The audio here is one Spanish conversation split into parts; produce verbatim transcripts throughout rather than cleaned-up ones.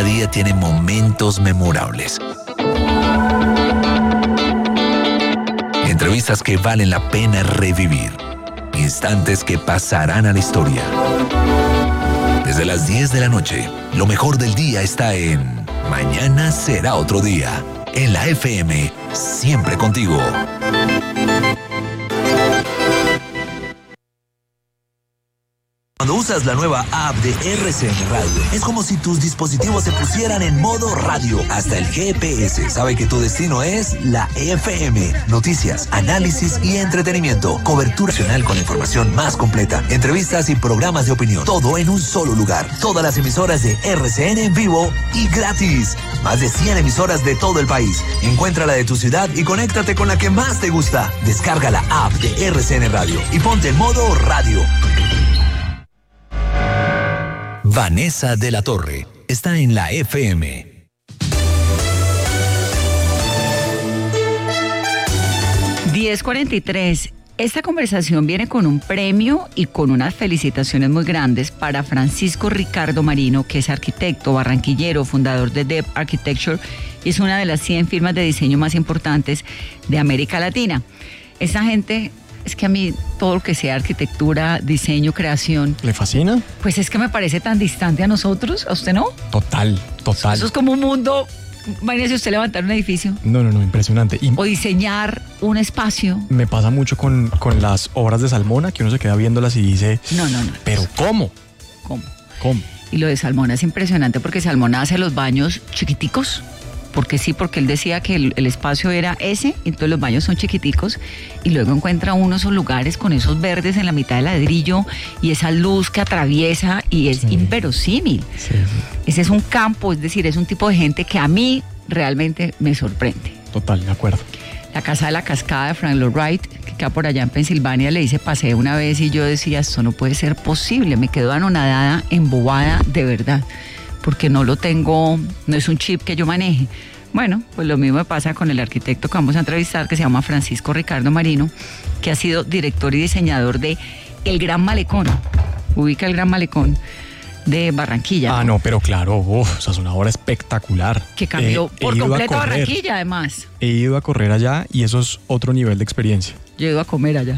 día tiene momentos memorables. Entrevistas que valen la pena revivir. Instantes que pasarán a la historia. Desde las diez de la noche, lo mejor del día está en Mañana será otro día. En la F M, siempre contigo. Cuando usas la nueva app de R C N Radio, es como si tus dispositivos se pusieran en modo radio. Hasta el G P S sabe que tu destino es la F M. Noticias, análisis y entretenimiento. Cobertura nacional con la información más completa. Entrevistas y programas de opinión. Todo en un solo lugar. Todas las emisoras de R C N en vivo y gratis. Más de cien emisoras de todo el país. Encuentra la de tu ciudad y conéctate con la que más te gusta. Descarga la app de R C N Radio y ponte en modo radio. Vanessa de la Torre está en la F M. diez cuarenta y tres. Esta conversación viene con un premio y con unas felicitaciones muy grandes para Francisco Ricardo Marino, que es arquitecto barranquillero, fundador de Dep Architecture, y es una de las cien firmas de diseño más importantes de América Latina. Esa gente... Es que a mí todo lo que sea arquitectura, diseño, creación... ¿Le fascina? Pues es que me parece tan distante a nosotros, ¿a usted no? Total, total. Eso es como un mundo... Imagínese usted levantar un edificio. No, no, no, impresionante. Y o diseñar un espacio. Me pasa mucho con, con las obras de Salmona, que uno se queda viéndolas y dice... No, no, no. ¿Pero cómo? ¿Cómo? ¿Cómo? Y lo de Salmona es impresionante porque Salmona hace los baños chiquiticos. Porque sí, porque él decía que el, el espacio era ese, entonces los baños son chiquiticos y luego encuentra uno esos lugares con esos verdes en la mitad del ladrillo y esa luz que atraviesa y es sí. inverosímil. Sí, sí. Ese es un campo, es decir, es un tipo de gente que a mí realmente me sorprende. Total, de acuerdo. La Casa de la Cascada de Frank Lloyd Wright, que queda por allá en Pensilvania, le hice paseo una vez y yo decía, esto no puede ser posible, me quedo anonadada, embobada de verdad. Porque no lo tengo, no es un chip que yo maneje. Bueno, pues lo mismo me pasa con el arquitecto que vamos a entrevistar, que se llama Francisco Ricardo Marino, que ha sido director y diseñador de El Gran Malecón. Ubica El Gran Malecón de Barranquilla. Ah, no, pero claro, uf, o sea, es una obra espectacular. Que cambió eh, por completo Barranquilla, además. He ido a correr allá y eso es otro nivel de experiencia. Yo he ido a comer allá.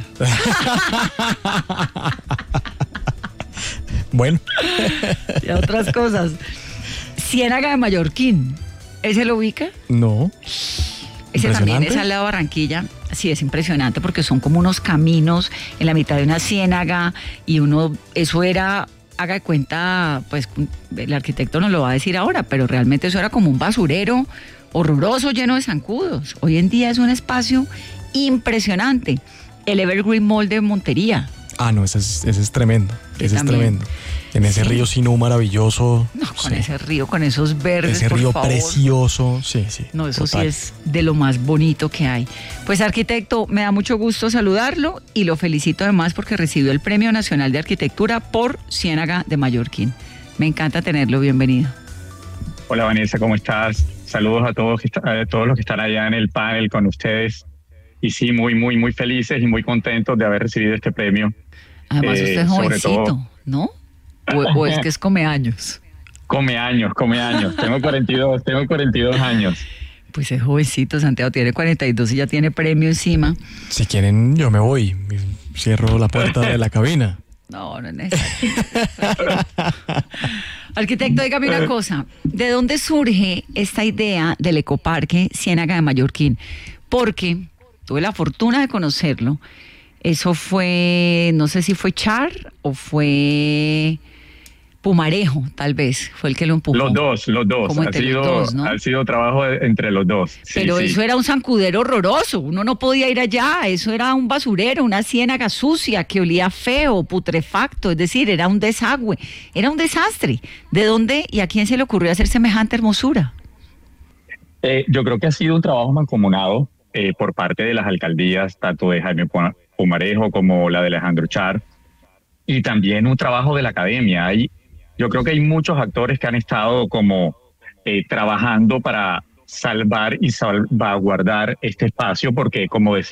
Bueno. Y otras cosas. Ciénaga de Mallorquín. ¿Ese lo ubica? No. Ese también es al lado de Barranquilla. Sí, es impresionante porque son como unos caminos en la mitad de una ciénaga y uno, eso era, haga de cuenta, pues el arquitecto nos lo va a decir ahora, pero realmente eso era como un basurero horroroso lleno de zancudos. Hoy en día es un espacio impresionante. El Evergreen Mall de Montería. Ah, no, ese es, ese es tremendo, Sí, ese también. es tremendo. En ese Sí. río Sinú maravilloso. No, con sí. ese río, con esos verdes, Ese por río favor. precioso, sí, sí. No, eso total. sí es de lo más bonito que hay. Pues arquitecto, me da mucho gusto saludarlo y lo felicito además porque recibió el Premio Nacional de Arquitectura por Ciénaga de Mallorquín. Me encanta tenerlo, bienvenido. Hola Vanessa, ¿cómo estás? Saludos a todos, que está- a todos los que están allá en el panel con ustedes. Y sí, muy, muy, muy felices y muy contentos de haber recibido este premio. Además Eh, usted es sobre jovencito, todo- ¿no? O, o es que es come años. Come años, come años. Tengo cuarenta y dos, tengo cuarenta y dos años. Pues es jovencito, Santiago tiene cuarenta y dos y ya tiene premio encima. Si quieren, yo me voy. Cierro la puerta de la cabina. No, no es necesario. Arquitecto, dígame una cosa. ¿De dónde surge esta idea del ecoparque Ciénaga de Mallorquín? Porque tuve la fortuna de conocerlo. Eso fue, no sé si fue Char o fue Pumarejo, tal vez, fue el que lo empujó. Los dos, los dos. Como Ha entre los sido, dos, ¿no? ha sido trabajo de- entre los dos. Sí, Pero sí. eso era un zancudero horroroso, uno no podía ir allá, eso era un basurero, una ciénaga sucia que olía feo, putrefacto, es decir, era un desagüe, era un desastre. ¿De dónde y a quién se le ocurrió hacer semejante hermosura? Eh, yo creo que ha sido un trabajo mancomunado eh, por parte de las alcaldías, tanto de Jaime Pu- Pumarejo como la de Alejandro Char, y también un trabajo de la academia. Hay, yo creo que hay muchos actores que han estado como eh, trabajando para salvar y salvaguardar este espacio, porque como decía,